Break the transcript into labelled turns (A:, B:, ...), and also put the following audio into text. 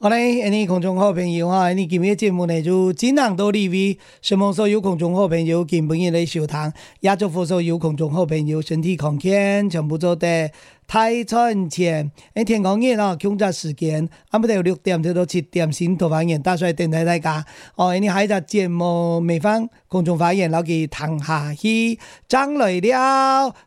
A: 好嘞，你空中好朋友哈，你今日节目呢就尽量多礼为，希望所有空中好朋友今本日来收听，也祝福所有空中好朋友身体康健，全部做得太赚钱。天光热啦，工作时间，不到6点到7点，新头发言大帅电台大家。你下一集节目未翻空中发言，老给躺下去，张来了。